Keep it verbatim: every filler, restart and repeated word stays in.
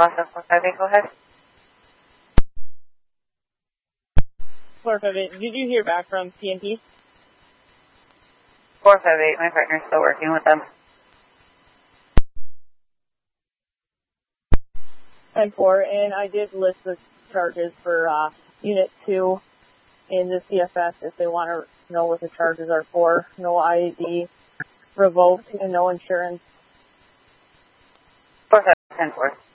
Boston four five eight, go ahead. four five eight, did you hear back from P and P? four five eight, my partner's still working with them. ten four, and I did list the charges for uh, Unit two in the C F S if they want to know what the charges are for. No I A D revoked and no insurance. four five eight, ten four.